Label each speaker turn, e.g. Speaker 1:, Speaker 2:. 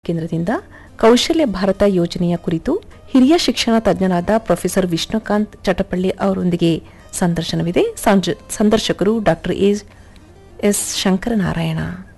Speaker 1: ಕೇಂದ್ರದಿಂದ ಕೌಶಲ್ಯ ಭಾರತ ಯೋಜನೆಯ ಕುರಿತು ಹಿರಿಯ ಶಿಕ್ಷಣ ತಜ್ಞರಾದ ಪ್ರೊಫೆಸರ್ ವಿಷ್ಣುಕಾಂತ್ ಚಟಪಳ್ಳಿ ಅವರೊಂದಿಗೆ ಸಂದರ್ಶನವಿದೆ. ಸಂದರ್ಶಕರು ಡಾಕ್ಟರ್ ಎಸ್ ಶಂಕರನಾರಾಯಣ.